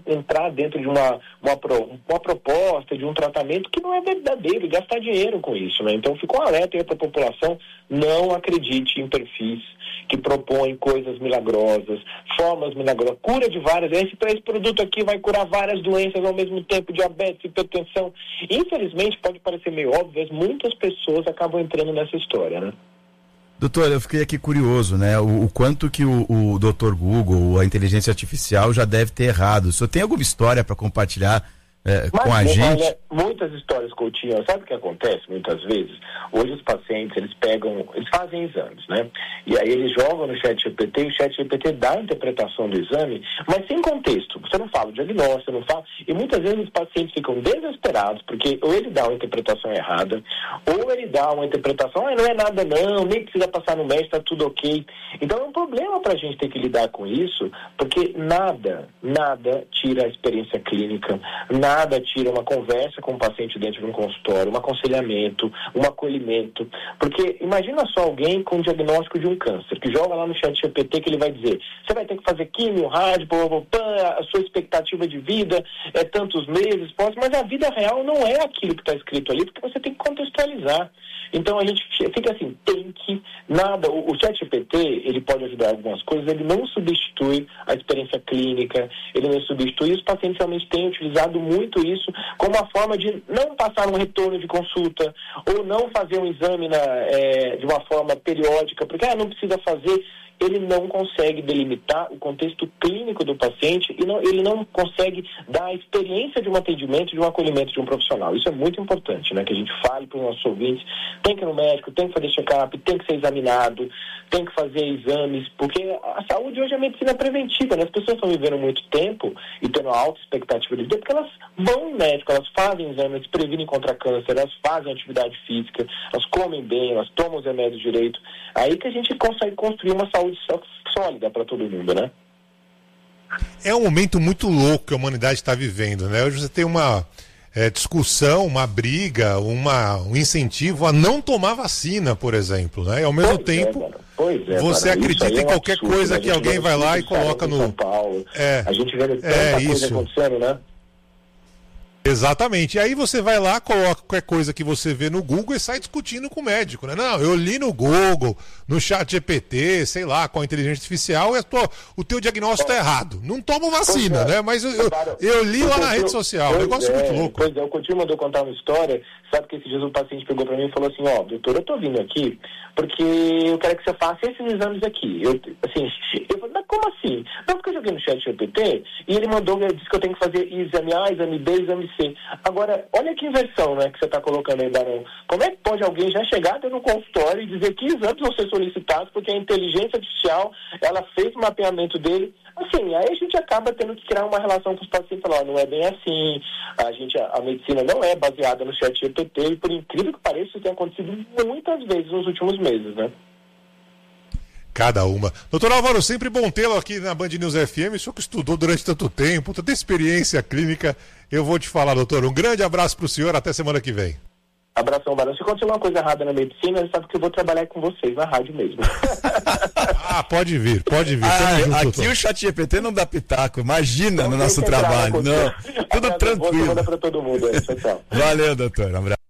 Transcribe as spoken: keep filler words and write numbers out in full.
entrar dentro de uma, uma, pro, uma proposta, de um tratamento que não é verdadeiro, e gastar dinheiro com isso, né? Então fica um alerta aí para a população, não acredite em perfis que propõem coisas milagrosas, formas milagrosas, cura de várias, esse, esse produto aqui vai curar várias doenças ao mesmo tempo, diabetes, hipertensão. Infelizmente, pode parecer meio óbvio, mas muitas pessoas acabam entrando nessa história, né? Doutor, eu fiquei aqui curioso, né? O, o quanto que o, o doutor Google, a inteligência artificial, já deve ter errado. O senhor tem alguma história para compartilhar é, com a gente? Olha, muitas histórias, Coutinho. Sabe o que acontece muitas vezes? Hoje os pacientes, eles pegam, eles fazem exames, né? E aí eles jogam no chat G P T e o chat G P T dá a interpretação do exame, mas sem contexto. Você não fala o diagnóstico, você não fala... E muitas vezes os pacientes ficam desesperados, porque ou ele dá uma interpretação errada, ou ele dá uma interpretação, ah, não é nada não, nem precisa passar no médico, tá tudo ok. Então é um problema pra gente ter que lidar com isso, porque nada, nada tira a experiência clínica, nada Nada tira uma conversa com o paciente dentro de um consultório, um aconselhamento, um acolhimento. Porque imagina só alguém com o diagnóstico de um câncer, que joga lá no chat G P T que ele vai dizer, você vai ter que fazer químio, rádio, a sua expectativa de vida é tantos meses, pode, mas a vida real não é aquilo que está escrito ali, porque você tem que contextualizar. Então a gente fica assim, tem que, nada, o, o chat G P T, ele pode ajudar algumas coisas, ele não substitui a experiência clínica, ele não substitui, e os pacientes realmente têm utilizado muito isso como uma forma de não passar um retorno de consulta, ou não fazer um exame na, é, de uma forma periódica, porque ah, não precisa fazer. Ele não consegue delimitar o contexto clínico do paciente e não, ele não consegue dar a experiência de um atendimento, de um acolhimento de um profissional. Isso é muito importante, né? Que a gente fale para os nossos ouvintes, tem que ir no médico, tem que fazer check-up, tem que ser examinado, tem que fazer exames, porque a saúde hoje é medicina preventiva, né? As pessoas estão vivendo muito tempo e tendo uma alta expectativa de vida, porque elas vão no médico, elas fazem exames, elas previnem contra câncer, elas fazem atividade física, elas comem bem, elas tomam os remédios direito. Aí que a gente consegue construir uma saúde sólida para todo mundo, né? É um momento muito louco que a humanidade está vivendo, né? Hoje você tem uma é, discussão, uma briga, uma, um incentivo a não tomar vacina, por exemplo, né? E ao mesmo pois tempo, é, pois é, você cara, acredita em é um qualquer absurdo, coisa que alguém vai lá e coloca no... São Paulo. É, a gente vê tanta é, coisa isso. acontecendo, né? Exatamente. E aí você vai lá, coloca qualquer coisa que você vê no Google e sai discutindo com o médico, né? Não, eu li no Google, no chat G P T, sei lá, com a inteligência artificial, e tô, o teu diagnóstico está errado. Não tomo vacina, é. né? Mas eu, eu, eu li lá na rede social, um negócio é, muito louco. Pois é, o Coutinho mandou contar uma história, sabe que esses dias um paciente pegou para mim e falou assim, ó, oh, doutor, eu tô vindo aqui porque eu quero que você faça esses exames aqui. Eu, assim, eu falei, mas como assim? Não, porque eu joguei no chat G P T e ele mandou, ele disse que eu tenho que fazer exame A, exame B, exame C. Agora, olha que inversão, né, que você está colocando aí, Barão. Como é que pode alguém já chegar dentro do consultório e dizer que exames vão ser solicitados porque a inteligência artificial, ela fez o mapeamento dele? Assim, aí a gente acaba tendo que criar uma relação com os pacientes e falar, ó, não é bem assim, a, gente, a, a medicina não é baseada no chat G P T e por incrível que pareça, isso tem acontecido muitas vezes nos últimos meses, né? Cada uma. Doutor Álvaro, sempre bom tê-lo aqui na Band News F M. O senhor que estudou durante tanto tempo, tanta experiência clínica. Eu vou te falar, doutor. Um grande abraço para o senhor. Até semana que vem. Abração, Barão. Se acontecer uma coisa errada na medicina, você sabe que eu vou trabalhar com vocês na rádio mesmo. Ah, pode vir, pode vir. Ah, junto, aqui doutor. o chat G P T não dá pitaco. Imagina não no nosso trabalho. Não, tudo tranquilo. Para todo mundo. Tchau, tchau. Valeu, doutor. Um abraço.